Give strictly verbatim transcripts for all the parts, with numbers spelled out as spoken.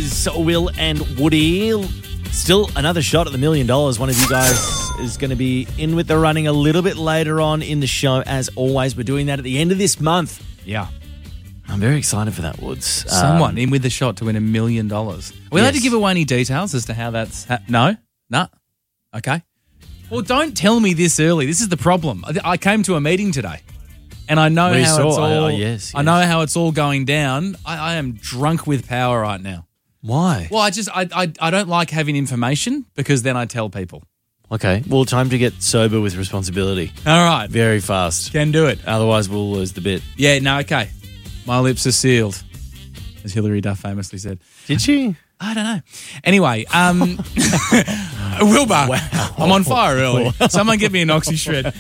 is Will and Woody. Still another shot at the million dollars. One of you guys is going to be in with the running a little bit later on in the show. As always, we're doing that at the end of this month. Yeah. I'm very excited for that, Woods. Someone Um, in with the shot to win a million dollars. Are we allowed Yes. to give away any details as to how that's... Ha- no? No? Okay. Well, don't tell me this early. This is the problem. I, I came to a meeting today, and I know We how saw- it's all... oh, yes, I know how it's all going down. I, I am drunk with power right now. Why? Well, I just... I, I, I don't like having information because then I tell people. Okay. Well, time to get sober with responsibility. All right. Very fast. Can do it. Otherwise, we'll lose the bit. Yeah, no, okay. My lips are sealed, as Hilary Duff famously said. Did she? I don't know. Anyway, um, Wilbur, Wow. I'm on fire early. Someone get me an oxy shred.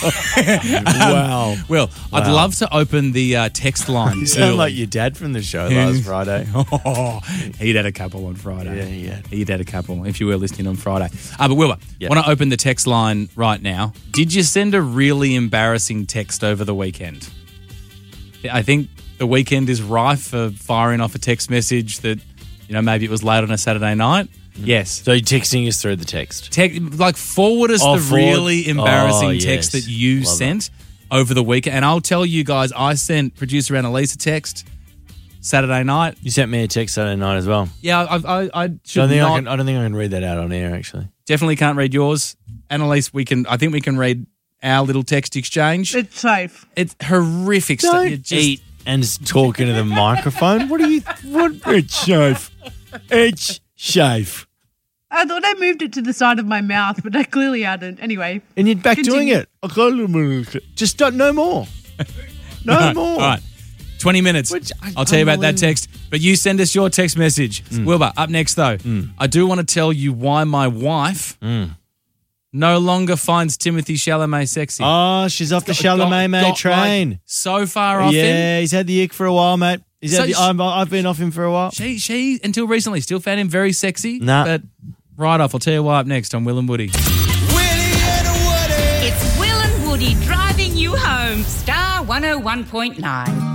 Wow. Will, I'd Wow. love to open the uh, text line. You sound early. like your dad from the show last Friday. Oh, he'd had a couple on Friday. Yeah, he had. He'd had a couple, if you were listening on Friday. Uh, but Wilbur, Yeah. want to open the text line right now. Did you send a really embarrassing text over the weekend? I think the weekend is rife for firing off a text message that, you know, maybe it was late on a Saturday night. Yes. So you're texting us through the text. Te- like forward us Oh, the forward- really embarrassing oh, text yes. that you Love sent over the weekend. And I'll tell you guys, I sent producer Annalise a text Saturday night. You sent me a text Saturday night as well. Yeah, I, I, I should Don't think not, I, can, I don't think I can read that out on air, actually. definitely can't read yours. Annalise, we can. I think we can read our little text exchange. It's safe. It's horrific stuff. Don't You just- eat and just talk into the microphone. What are you? What? It's safe. It's safe. I thought I moved it to the side of my mouth, but I clearly hadn't. Anyway. And you're back Continue. doing it. I got a little bit. Just don't, no more. No All right, more. All right. twenty minutes. Which I- I'll tell you about that unbelievable. text. But you send us your text message. Wilbur, up next though, I do want to tell you why my wife no longer finds Timothy Chalamet sexy. Oh, she's off the Got- Chalamet mate got, train. like, so far off him. Yeah, he's had the ick for a while, mate. He's So had the, sh- I'm, I've been off him for a while. She, she, until recently, still found him very sexy. Nah. But right off, I'll tell you why up next on Will and Woody. It's Will and Woody driving you home. Star one oh one point nine.